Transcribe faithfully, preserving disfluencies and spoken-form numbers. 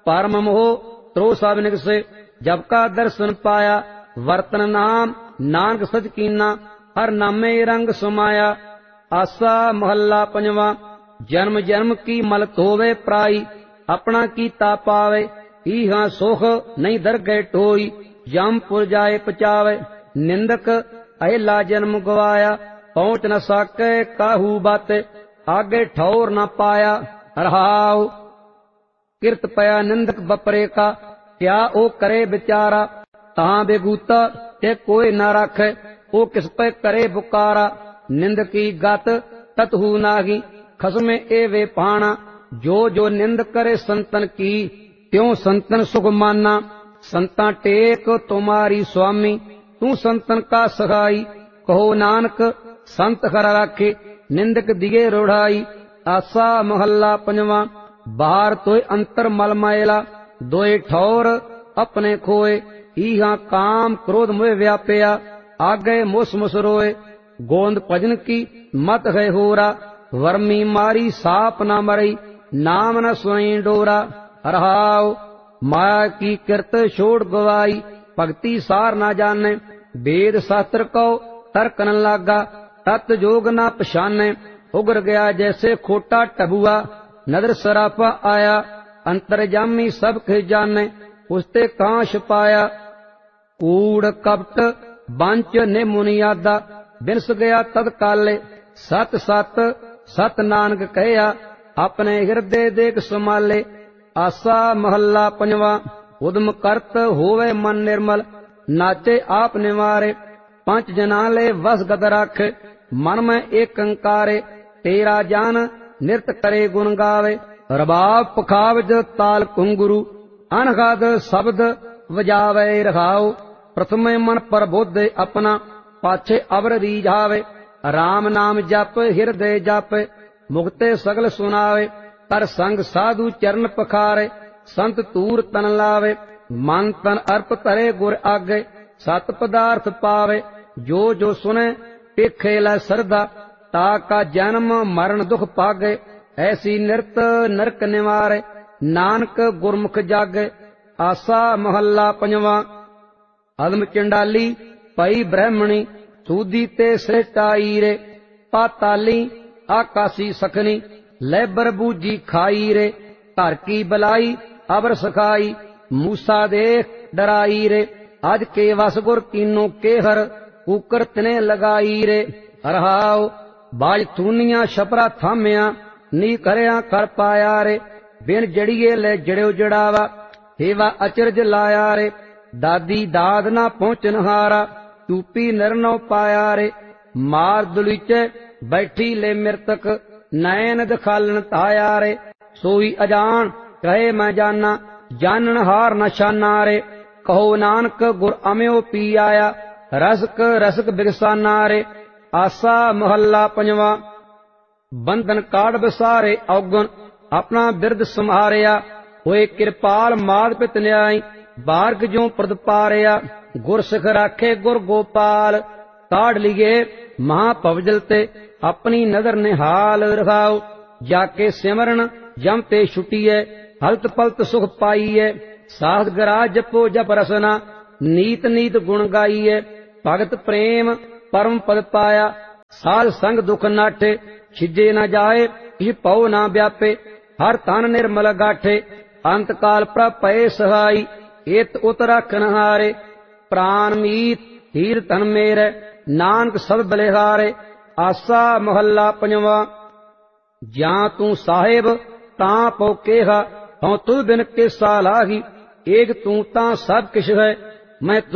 परम मोह त्रो सब निकसे, जब का दर्शन पाया वर्तन नाम नानक सच कीना, हर नामे रंग समाया। आसा महला पंजवा। जन्म जन्म की मलत होवे प्राई, अपना कीता पावे, ईहा सुख नहीं दरगह टोई, जमपुर जाए पचावे। निंदक अहला जन्म गवाया, पहुंच न सके काहू बाते, आगे ठौर न पाया रहाओ। किरत पया निंदक बपरे का, क्या ओ करे बिचारा, तहां बेगूता ते कोई न रखे, ओ किस पे करे बुकारा। निंद की गत ततहू नागी, खसमे ए वे पाना, जो जो निंद करे संतन की, त्यों संतन सुख माना। संता टेक तुम्हारी स्वामी, तू संतन का सहाई, कहो नानक संत खरा राखे, निंदक दिए रोढ़ाई। आसा महला पंजवा। बाहर तोय अंतर मल मैला, दोए ठौर अपने खोए, ईहा काम क्रोध मोह व्यापया, आगे मुस मुस रोए। गोंद भजन की मत है होरा, वर्मी मारी साप न मरई, नाम न सुई डोरा रहाओ। माया की किरत छोड़ गवाई, भक्ति सार न जाने, वेद शास्त्र को तर्क न लागा, तत् जोग न पछाने। उगर गया जैसे खोटा टबुआ, नदर सरापा आया, अंतरजामी सब के जाने, उसते कहां छुपाया। कूड़ कपट बांच ने मुनियादा, बिनस गया तत्काले, सत सत सत नानक कहया, अपने हृदय देख संभाले। आसा महला पंजवा। उदम करत होवे मन निर्मल, नाचे आप निवारे, पंच जनाले वस गद रख, मन में एक अंकारे। तेरा जान नृत करे गुण गावे, रबाब पखावज ताल कुंगुरु, अनहद शब्द वजावे रखाओ। प्रथमे मन पर बोध अपना, पाछे अवर रीझावे, राम नाम जप हृदय जप, मुक्ते सगल सुनावे। तर संग साधु चरण पखारे, संत तूर तन लावे, मन तन अर्प करे गुर आगे, सत पदार्थ पावे। जो जो सुने पेखे लै श्रद्धा, ताका जन्म मरण दुख पागे, ऐसी नृत नरक निवारे, नानक गुरमुख जागे। आसा महला पंजवा। अदम चंडाली पई ब्रह्मणी, सूदी ते श्रेष्ठाई रे, पाताली आकाशी सखनी, लैबर बूजी खाई रे। घर की बलाई अबर सखाई, मूसा देख डराई रे, आज के वस गुर कीनो के हर, कुकर तने लगाई रे रहाओ। बाज थूनिया छपरा थाम्या, नी करया कर पाया रे, बिन जड़िए ले जड़ियो जड़ावा, हेवा अचरज लाया रे। दादी दाद ना पहुंचन हारा, चूपी नरनो पाया रे। मार दुलीचे बैठी ले मृतक, नैन दखालन ताया रे। सोई अजान कहे मैं जाना, जानन हार न शाना रे। कहो नानक गुर अम्यो पी आया, रसक रसक बिगसाना रे। आसा महला पंजवा। बंधन काट बसारे अवगुण, अपना बिरद संहारिया, होए कृपाल माद पित न्याय, बारग जो प्रद पारिया। गुर सिख राखे गुर गोपाल, काढ़ लिए महापवजल ते, अपनी नजर निहाल रखाओ। जाके सिमरन जम ते छुटिए, हलत पलत सुख पाइए। साध गरा जपो जप रसना, नीत नीत गुण गाइए। भगत प्रेम परम पद पाया, साध संग दुख नाठे। छिजे न जाए किछ पौ न व्यापे, हर तन निर्मल गाठे। अंत काल प्रपय सहाई, एत उत रखन हारे। प्राण मीत हीर तन मेरे, नानक सब बलिहारे। आसा महला पंजवा। ज्यां तू साहिब तां पौ केहा, हूं तुझ बिन किसा लाही। एक तू तां सब किश है, मैं